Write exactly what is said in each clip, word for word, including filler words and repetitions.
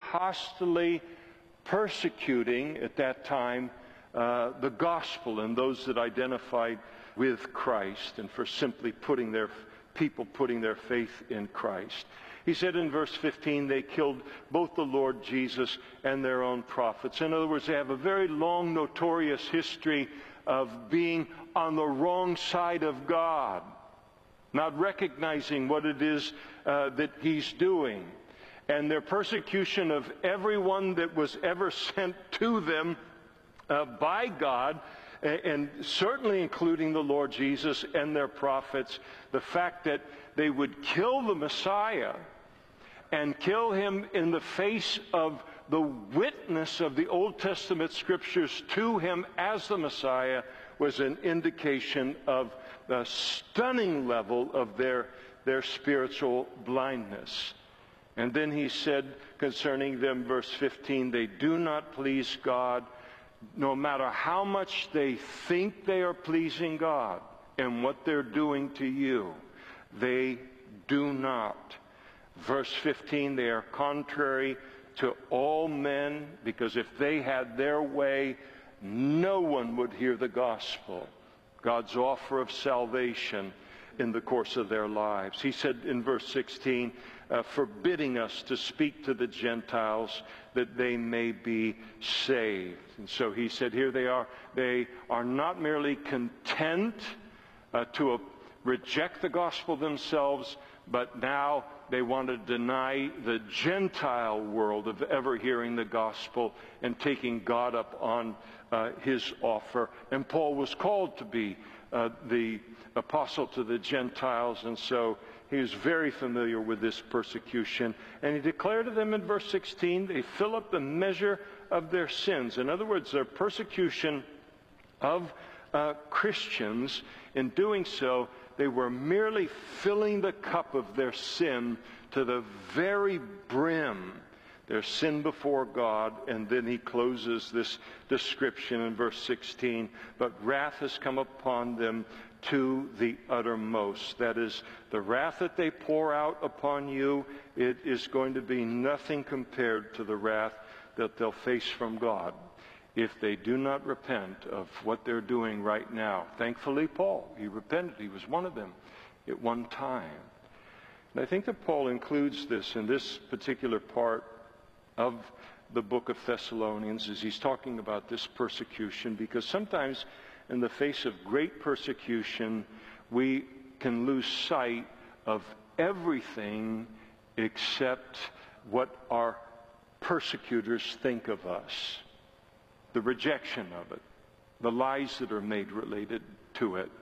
hostily persecuting at that time uh, the gospel and those that identified with Christ, and for simply putting their people putting their faith in Christ. He said in verse fifteen, they killed both the Lord Jesus and their own prophets. In other words, they have a very long, notorious history of being on the wrong side of God, not recognizing what it is uh, that He's doing. And their persecution of everyone that was ever sent to them uh, by God, and certainly including the Lord Jesus and their prophets, the fact that they would kill the Messiah and kill Him in the face of the witness of the Old Testament Scriptures to Him as the Messiah, was an indication of the stunning level of their, their spiritual blindness. And then he said concerning them, verse fifteen, they do not please God, no matter how much they think they are pleasing God and what they're doing to you. They do not. Verse fifteen, they are contrary to all men, because if they had their way, no one would hear the gospel, God's offer of salvation in the course of their lives. He said in verse sixteen, uh, forbidding us to speak to the Gentiles that they may be saved. And so he said, here they are. They are not merely content uh, to uh, reject the gospel themselves, but now they want to deny the Gentile world of ever hearing the gospel and taking God up on uh, His offer. And Paul was called to be uh, the apostle to the Gentiles, and so he was very familiar with this persecution. And he declared to them in verse sixteen, they fill up the measure of their sins. In other words, their persecution of uh, Christians, in doing so, they were merely filling the cup of their sin to the very brim, their sin before God. And then he closes this description in verse sixteen, but wrath has come upon them to the uttermost. That is, the wrath that they pour out upon you, it is going to be nothing compared to the wrath that they'll face from God if they do not repent of what they're doing right now. Thankfully, Paul, he repented. He was one of them at one time. And I think that Paul includes this in this particular part of the book of Thessalonians as he's talking about this persecution, because sometimes in the face of great persecution, we can lose sight of everything except what our persecutors think of us. The rejection of it, the lies that are made related to it.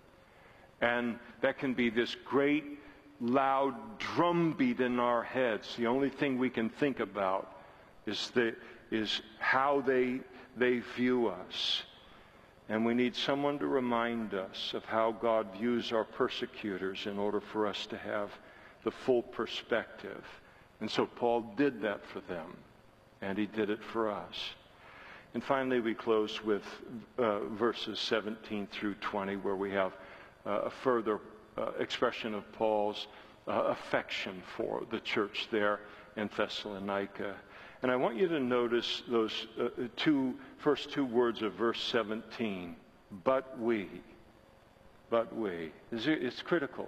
And that can be this great, loud drumbeat in our heads. The only thing we can think about is, the, is how they, they view us. And we need someone to remind us of how God views our persecutors in order for us to have the full perspective. And so Paul did that for them, and he did it for us. And finally, we close with uh, verses seventeen through twenty, where we have uh, a further uh, expression of Paul's uh, affection for the church there in Thessalonica. And I want you to notice those uh, two first two words of verse seventeen. But we. But we. It's, it's critical.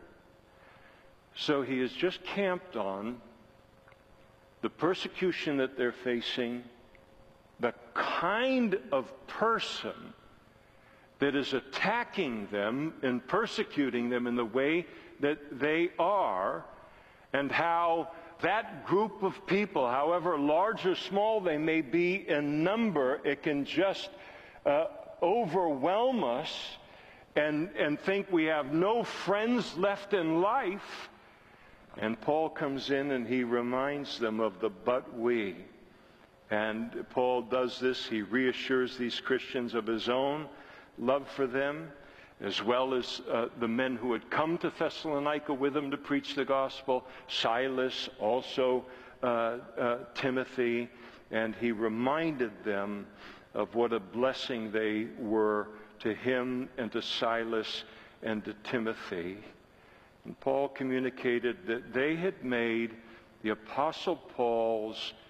So he has just camped on the persecution that they're facing, the kind of person that is attacking them and persecuting them in the way that they are, and how that group of people, however large or small they may be in number, it can just uh, overwhelm us and, and think we have no friends left in life. And Paul comes in and he reminds them of the but we. And Paul does this. He reassures these Christians of his own love for them, as well as uh, the men who had come to Thessalonica with him to preach the gospel, Silas, also uh, uh, Timothy, and he reminded them of what a blessing they were to him and to Silas and to Timothy. And Paul communicated that they had made the Apostle Paul's